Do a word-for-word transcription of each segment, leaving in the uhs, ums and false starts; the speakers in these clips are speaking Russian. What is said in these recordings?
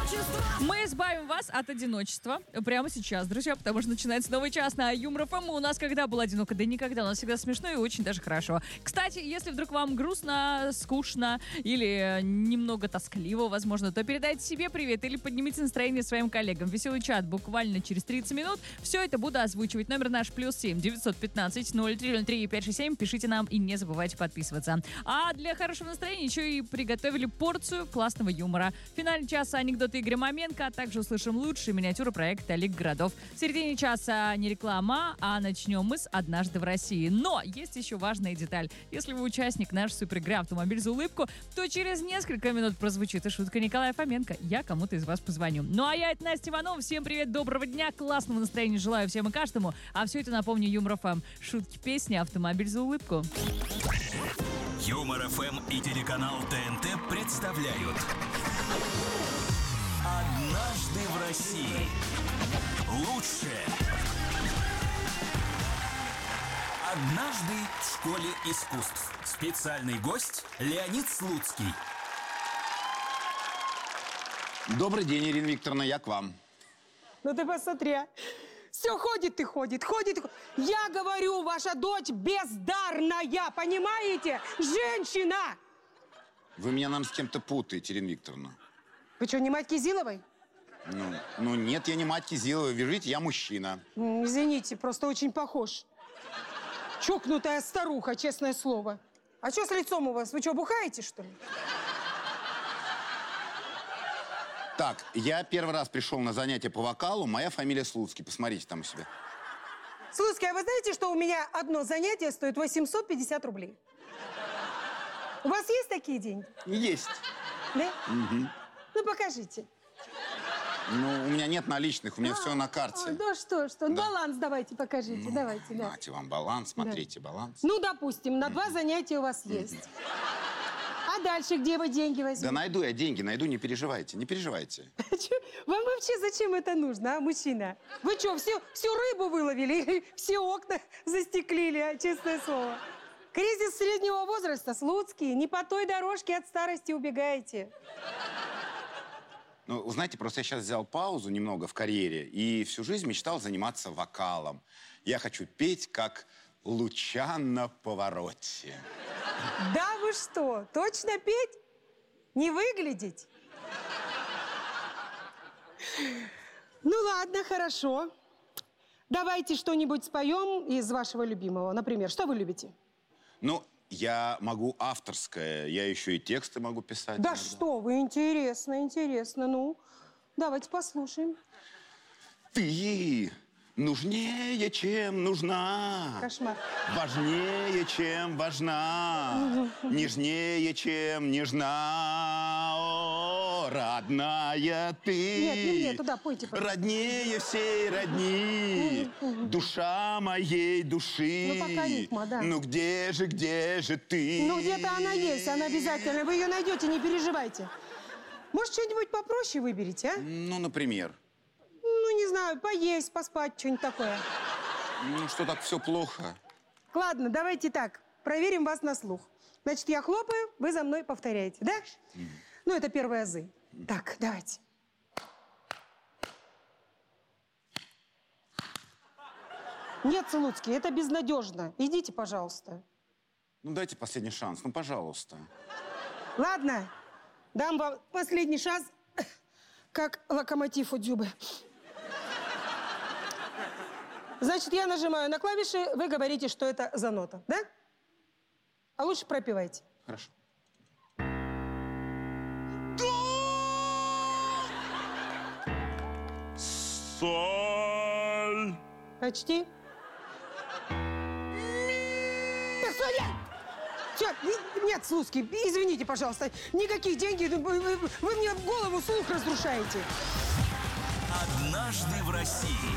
Мы избавим вас от одиночества прямо сейчас, друзья, потому что начинается новый час на Юмор ФМ. У нас когда было одиноко? Да никогда. У нас всегда смешно и очень даже хорошо. Кстати, если вдруг вам грустно, скучно или немного тоскливо, возможно, то передайте себе привет или поднимите настроение своим коллегам. Веселый чат буквально через тридцать минут. Все это буду озвучивать. Номер наш плюс семь девятьсот пятнадцать ноль три ноль три пять шесть семь. Пишите нам и не забывайте подписываться. А для хорошего настроения еще и приготовили порцию классного юмора. В финале часа анекдоты Игоря Маменко, а также услышим лучшие миниатюры проекта «Лига городов». В середине часа не реклама, а начнем мы с «Однажды в России». Но есть еще важная деталь. Если вы участник нашей суперигры «Автомобиль за улыбку», то через несколько минут прозвучит и шутка Николая Фоменко. Я кому-то из вас позвоню. Ну а я, это Настя Иванова. Всем привет, доброго дня, классного настроения желаю всем и каждому. А все это, напомню, Юмор ФМ. Шутки, песни, «Автомобиль за улыбку». Юмор ФМ и телеканал ТНТ представляют «Однажды в России». Лучшее. Однажды в школе искусств. Специальный гость Леонид Слуцкий. Добрый день, Ирина Викторовна, я к вам. Ну ты посмотри, все ходит и ходит, ходит и ходит. Я говорю, ваша дочь бездарная, понимаете? Женщина! Вы меня, нам с кем-то путаете, Ирина Викторовна. Вы что, не мать Кизиловой? Ну, ну нет, я не мать Кизиловой. Вы видите, я мужчина. М, Извините, просто очень похож. Чокнутая старуха, честное слово. А что с лицом у вас? Вы что, бухаете, что ли? Так, я первый раз пришел на занятие по вокалу. Моя фамилия Слуцкий. Посмотрите там у себя. Слушайте, а вы знаете, что у меня одно занятие стоит восемьсот пятьдесят рублей? У вас есть такие деньги? Есть. Да? Угу. Ну, покажите. Ну, у меня нет наличных, у меня А, все на карте. а, Да что, что? Да. Баланс давайте покажите, Ну, давайте, да. Нате вам баланс, смотрите, баланс. Ну, допустим, на два занятия у вас есть. А дальше где вы деньги Да возьмете? найду я деньги, найду, не переживайте, не переживайте. Чё? Вам вообще зачем это нужно, а, мужчина? Вы что, всю, всю рыбу выловили или все окна застеклили, а, честное слово? Кризис среднего возраста, Слуцкий, не по той дорожке от старости убегаете. Ну, знаете, просто я сейчас взял паузу немного в карьере и всю жизнь мечтал заниматься вокалом. Я хочу петь, как Лучан на повороте. Да вы что, точно петь? Не выглядеть? Ну ладно, хорошо. Давайте что-нибудь споем из вашего любимого. Например, что вы любите? Ну, я могу авторское, я еще и тексты могу писать. Да иногда. что вы, интересно, интересно. Ну, давайте послушаем. Ты нужнее, чем нужна. Кошмар. Важнее, чем важна. Нежнее, чем нежна. О, родная ты. Нет, не мне, туда пойте, пожалуйста. Роднее всей родни. Душа моей души. Ну, пока ритма, да. Ну, где же, где же ты? Ну, где-то она есть, она обязательно. Вы ее найдете, не переживайте. Может, что-нибудь попроще выберите, а? Ну, например. Ну, не знаю, поесть, поспать, что-нибудь такое. Ну, что так все плохо? Ладно, давайте так, проверим вас на слух. Значит, я хлопаю, вы за мной повторяете, да? Mm. Ну, это первые азы. Mm. Так, давайте. Нет, Слуцкий, это безнадежно. Идите, пожалуйста. Ну, дайте последний шанс, ну, пожалуйста. Ладно, дам вам последний шанс, как локомотив у Дзюбы. Значит, я нажимаю на клавиши, вы говорите, что это за нота, да? А лучше пропевайте. Хорошо. Соль. Почти. Так, что нет? Все, нет, Слуцкий, извините, пожалуйста. Никакие деньги, вы, вы, вы мне голову, слух разрушаете. «Однажды в России».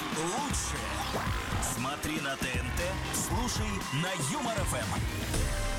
Лучшее. Смотри на ТНТ, слушай на Юмор ФМ.